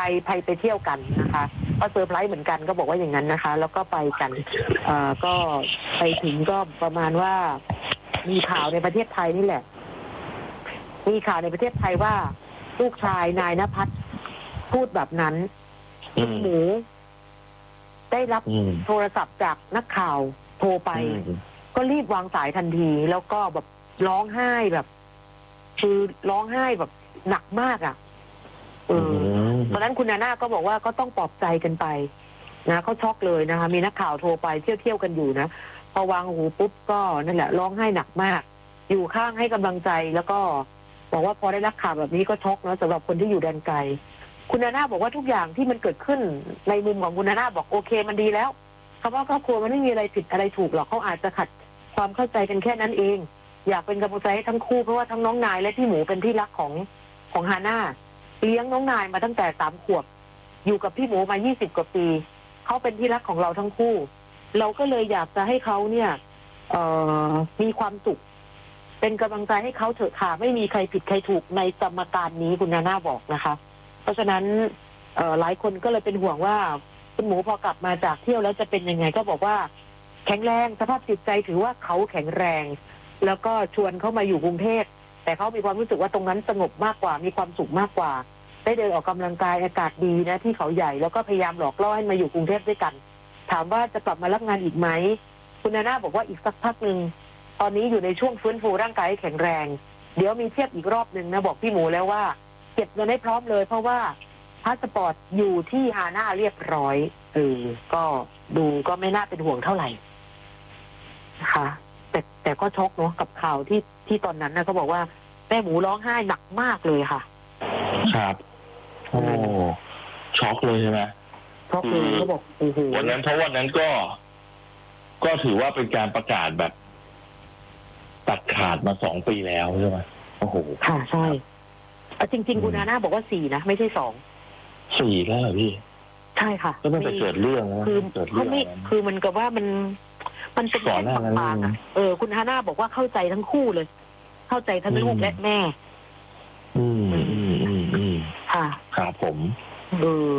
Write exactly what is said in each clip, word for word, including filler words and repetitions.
ายพายไปเที่ยวกันนะคะก็เซอร์ไพรส์เหมือนกันก็บอกว่าอย่างนั้นนะคะแล้วก็ไปกันเอ่อก็ไปถึงก็ประมาณว่ามีข่าวในประเทศไทยนี่แหละมีข่าวในประเทศไทยว่าลูกชายนายณภัทรพูดแบบนั้นคุณหมูได้รับโทรศัพท์จากนักข่าวโทรไปก็รีบวางสายทันทีแล้วก็แบบร้องไห้แบบคือร้องไห้แบบหนักมากอ่ะเออตอนนั้นคุณนาน่าก็บอกว่าก็ต้องปลอบใจกันไปนะเขาช็อกเลยนะคะมีนักข่าวโทรไปเที่ยวเที่ยวกันอยู่นะพอวางหูปุ๊บก็นั่นแหละร้องไห้หนักมากอยู่ข้างให้กำลังใจแล้วก็บอกว่าพอได้รับข่าวแบบนี้ก็ช็อกนะสำหรับคนที่อยู่แดนไกลคุณนาน่าบอกว่าทุกอย่างที่มันเกิดขึ้นในมุมของคุณนาน่าบอกโอเคมันดีแล้วคำว่าครอบครัวมันไม่มีอะไรผิดอะไรถูกหรอกเขาอาจจะขัดความเข้าใจกันแค่นั้นเองอยากเป็นกำลังใจให้ทั้งคู่เพราะว่าทั้งน้องนายและพี่หมูเป็นที่รักของของฮาน่าเลี้ยงน้องนายมาตั้งแต่สามขวบอยู่กับพี่หมูมายี่สิบกว่าปีเขาเป็นที่รักของเราทั้งคู่เราก็เลยอยากจะให้เขาเนี่ยเอ่อมีความสุขเป็นกำลังใจให้เขาเถอะค่ะไม่มีใครผิดใครถูกในสมการนี้คุณนาน่าบอกนะคะเพราะฉะนั้นเอ่อหลายคนก็เลยเป็นห่วงว่าคุณหมูพอกลับมาจากเที่ยวแล้วจะเป็นยังไงก็บอกว่าแข็งแรงสภาพจิตใจถือว่าเขาแข็งแรงแล้วก็ชวนเขามาอยู่กรุงเทพแต่เขามีความรู้สึกว่าตรงนั้นสงบมากกว่ามีความสุขมากกว่าได้เดินออกกำลังกายอากาศดีนะที่เขาใหญ่แล้วก็พยายามหลอกล่อให้มาอยู่กรุงเทพด้วยกันถามว่าจะกลับมารับงานอีกไหมคุณนาน่าบอกว่าอีกสักพักหนึ่งตอนนี้อยู่ในช่วงฟื้นฟูร่างกายให้แข็งแรงเดี๋ยวมีเทียบอีกรอบหนึ่งนะบอกพี่หมูแล้วว่าเก็บเงินให้พร้อมเลยเพราะว่าพาสปอร์ตอยู่ที่ฮาน่าเรียบร้อยเออก็ดูก็ไม่น่าเป็นห่วงเท่าไหร่นะคะแต่แต่ก็ช็อกเนาะกับข่าวที่ที่ตอนนั้นนะเขาบอกว่าแม่หมูร้องไห้หนักมากเลยค่ะครับโอ้ช็อกเลยใช่ไหมช็อกเลยเขาบอกโอ้โหวันนั้นเพราะวันนั้นก็ ก็ถือว่าเป็นการประกาศแบบตัดขาดมาสองปีแล้วใช่ไหมโอ้โหค่ะใช่จริงๆคุณนาน่าบอกว่าสี่นะไม่ใใช่สองสี่แล้วเหรอพี่ใช่ค่ะก็ต้องไปเกิดเรื่องคือเขาไม่คือมันกับว่ามันมันเป็นแค่บางๆอ่ะเออคุณฮาน่าบอกว่าเข้าใจทั้งคู่เลยเข้าใจทั้งลูกและแม่อืมอืมอืมอืมค่ะครับผมเออ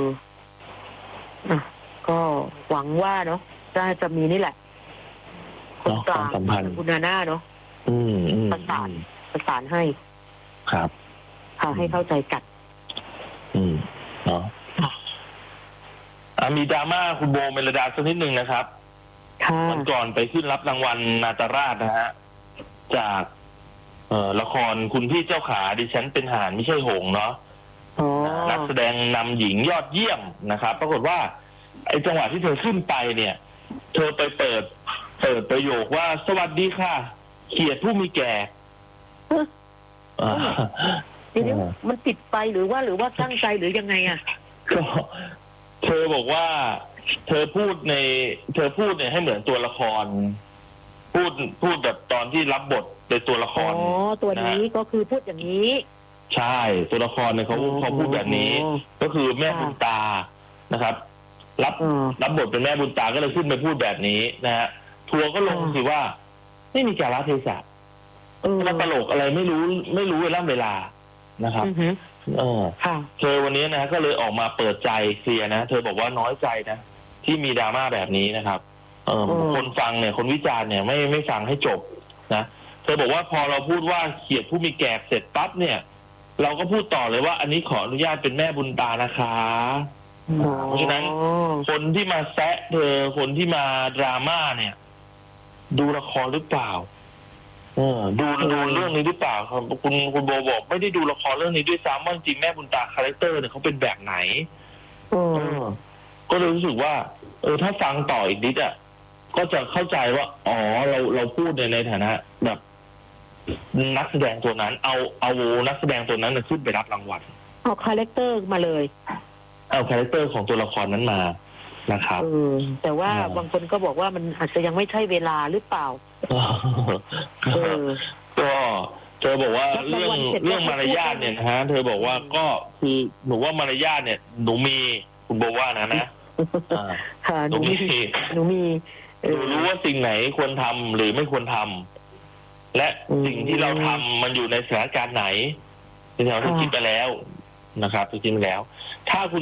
ก็หวังว่าเนาะจะจะมีนี่แหละคนกลางคุณฮาน่าเนาะประสานประสานให้ครับค่ะให้เข้าใจกันอืมเนาะมีดราม่าคุณโบเมลดาสักนิดหนึ่งนะครับวันก่อนไปขึ้นรับรางวัลนาตราชนะฮะจากเอ่อละครคุณพี่เจ้าขาดิฉันเป็นห่านไม่ใช่หงเนาะนักแสดงนำหญิงยอดเยี่ยมนะครับปรากฏว่าไอ้จังหวะที่เธอขึ้นไปเนี่ยเธอไปเปิดเปิดประโยคว่าสวัสดีค่ะเขียดผู้มีแก่ทีนี้มันติดไปหรือว่าหรือว่าตั้งใจหรือยังไงอ่ะก็เธอบอกว่าเธอพูดในเธอพูดเนี่ยให้เหมือนตัวละครพูดพูดแบบตอนที่รับบทในตัวละครอ๋อตัวนี้ก็คือพูดอย่างนี้ใช่ตัวละครเนี่ยเขาเขาพูดแบบนี้ก็คือแม่บุญตานะครับรับรับบทเป็นแม่บุญตาก็เลยขึ้นไปพูดแบบนี้นะฮะทัวร์ก็ลงสิว่าไม่มีกาลเทศะมันตลกอะไรไม่รู้ไม่รู้เวลาเวลานะครับเออเธอวันนี้นะก็เลยออกมาเปิดใจเคลียร์นะเธอบอกว่าน้อยใจนะที่มีดราม่าแบบนี้นะครับเออคนฟังเนี่ยคนวิจารณ์เนี่ยไม่ไม่ฟังให้จบนะเธอบอกว่าพอเราพูดว่าเขียดผู้มีแก่เสร็จปั๊บเนี่ยเราก็พูดต่อเลยว่าอันนี้ขออนุญาตเป็นแม่บุญตานะคะเพราะฉะนั้นคนที่มาแซะเธอคนที่มาดราม่าเนี่ยดูละครหรือเปล่าเออดูดูเรื่องนี้หรือเปล่าครับคุณคุณโบบอกไม่ได้ดูละครเรื่องนี้ด้วยซ้ำว่าจริงแม่บุญตาคาแรคเตอร์เนี่ยเขาเป็นแบบไหนเออก็เลยรู้สึกว่าเออถ้าฟังต่ออีกนิดอ่ะก็จะเข้าใจว่าอ๋อเราเราพูดในในฐานะแบบนักแสดงตัวนั้นเอาเอานักแสดงตัวนั้นขึ้นไปรับรางวัลเอาคาแรคเตอร์มาเลยเอาคาแรคเตอร์ของตัวละครนั้นมานะครับเออแต่ว่าบางคนก็บอกว่ามันอาจจะยังไม่ใช่เวลาหรือเปล่าเออก็เธอบอกว่าเรื่องเรื่องมารยาทเนี่ยนะฮะเธอบอกว่าก็คือหนูว่ามารยาทเนี่ยหนูมีคุณบอกว่านะนะหนูมีหนูมีหนูรู้ว่าสิ่งไหนควรทำหรือไม่ควรทำและสิ่งที่เราทำมันอยู่ในสถานการณ์ไหนที่เราคิดไปแล้วนะครับคิดไปแล้วถ้าคุณ